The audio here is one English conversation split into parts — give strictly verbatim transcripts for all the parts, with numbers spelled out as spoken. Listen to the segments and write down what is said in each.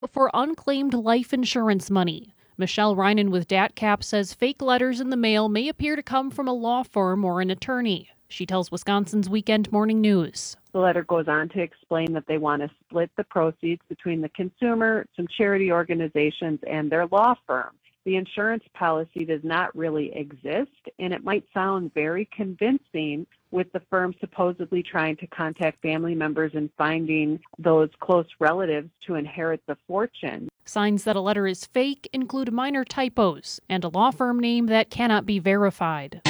for unclaimed life insurance money. Michelle Reinen with DatCap says fake letters in the mail may appear to come from a law firm or an attorney. She tells Wisconsin's Weekend Morning News. The letter goes on to explain that they want to split the proceeds between the consumer, some charity organizations, and their law firm. The insurance policy does not really exist, and it might sound very convincing with the firm supposedly trying to contact family members and finding those close relatives to inherit the fortune. Signs that a letter is fake include minor typos and a law firm name that cannot be verified.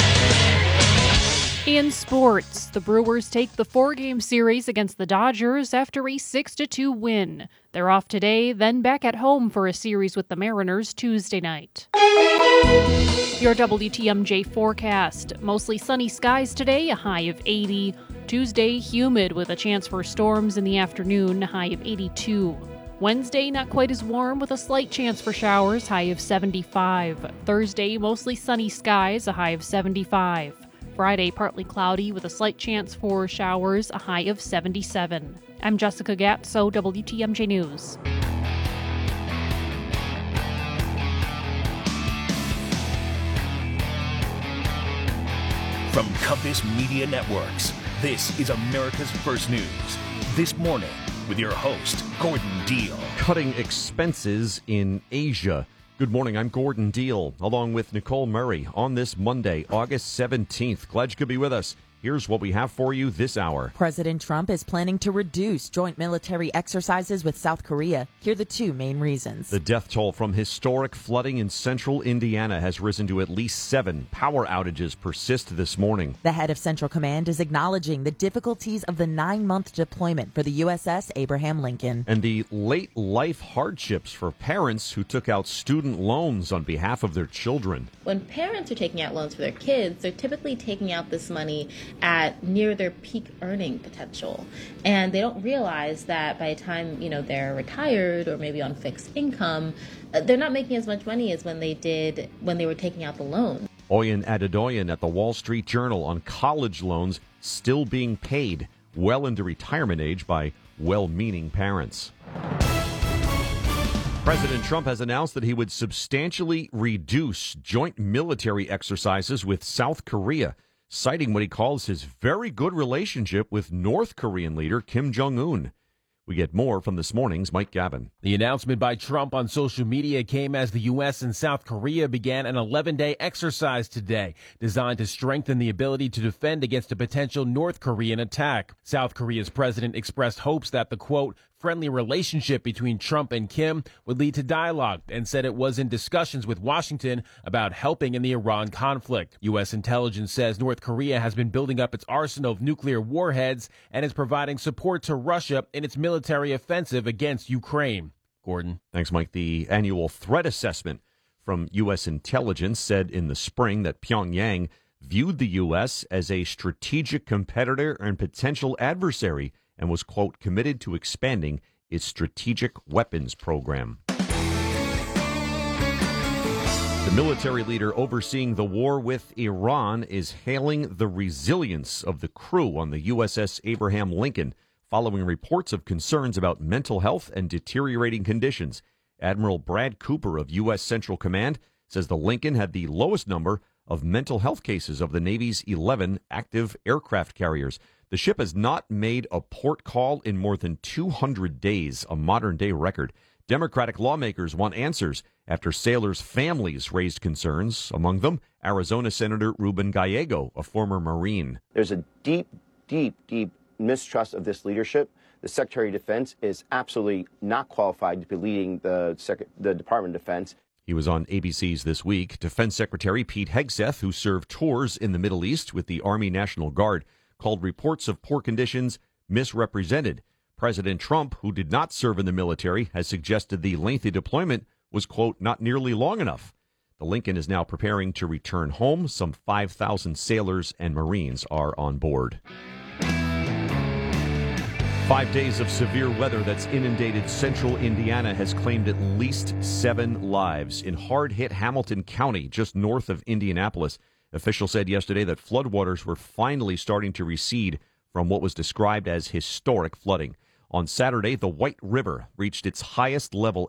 In sports, the Brewers take the four-game series against the Dodgers after a six to two win. They're off today, then back at home for a series with the Mariners Tuesday night. Your W T M J forecast. Mostly sunny skies today, a high of eighty. Tuesday, humid with a chance for storms in the afternoon, a high of eighty-two. Wednesday, not quite as warm with a slight chance for showers, high of seventy-five. Thursday, mostly sunny skies, a high of seventy-five. Friday, partly cloudy with a slight chance for showers, a high of seventy-seven. I'm Jessica Gatso, W T M J News. From Compass Media Networks, this is America's First News. This morning, with your host, Gordon Deal. Cutting expenses in Asia. Good morning, I'm Gordon Deal, along with Nicole Murray on this Monday, August seventeenth. Glad you could be with us. Here's what we have for you this hour. President Trump is planning to reduce joint military exercises with South Korea. Here are the two main reasons. The death toll from historic flooding in central Indiana has risen to at least seven. Power outages persist this morning. The head of Central Command is acknowledging the difficulties of the nine-month deployment for the U S S Abraham Lincoln. And the late life hardships for parents who took out student loans on behalf of their children. When parents are taking out loans for their kids, they're typically taking out this money at near their peak earning potential. And they don't realize that by the time, you know, they're retired or maybe on fixed income, they're not making as much money as when they did when they were taking out the loan. Oyen Adedoyan at the Wall Street Journal on college loans still being paid well into retirement age by well-meaning parents. President Trump has announced that he would substantially reduce joint military exercises with South Korea, citing what he calls his very good relationship with North Korean leader Kim Jong-un. We get more from this morning's Mike Gavin. The announcement by Trump on social media came as the U S and South Korea began an eleven-day exercise today designed to strengthen the ability to defend against a potential North Korean attack. South Korea's president expressed hopes that the, quote, friendly relationship between Trump and Kim would lead to dialogue and said it was in discussions with Washington about helping in the Iran conflict. U S intelligence says North Korea has been building up its arsenal of nuclear warheads and is providing support to Russia in its military offensive against Ukraine. Gordon. Thanks, Mike. The annual threat assessment from U S intelligence said in the spring that Pyongyang viewed the U S as a strategic competitor and potential adversary and was, quote, committed to expanding its strategic weapons program. The military leader overseeing the war with Iran is hailing the resilience of the crew on the U S S Abraham Lincoln, following reports of concerns about mental health and deteriorating conditions. Admiral Brad Cooper of U S Central Command says the Lincoln had the lowest number of mental health cases of the Navy's eleven active aircraft carriers. The ship has not made a port call in more than two hundred days, a modern-day record. Democratic lawmakers want answers after sailors' families raised concerns, among them Arizona Senator Ruben Gallego, a former Marine. There's a deep, deep, deep mistrust of this leadership. The Secretary of Defense is absolutely not qualified to be leading the, Sec- the Department of Defense. He was on A B C's This Week. Defense Secretary Pete Hegseth, who served tours in the Middle East with the Army National Guard, called reports of poor conditions misrepresented. President Trump, who did not serve in the military, has suggested the lengthy deployment was, quote, not nearly long enough. The Lincoln is now preparing to return home. Some five thousand sailors and Marines are on board. Five days of severe weather that's inundated central Indiana has claimed at least seven lives. In hard-hit Hamilton County, just north of Indianapolis, officials said yesterday that floodwaters were finally starting to recede from what was described as historic flooding. On Saturday, the White River reached its highest level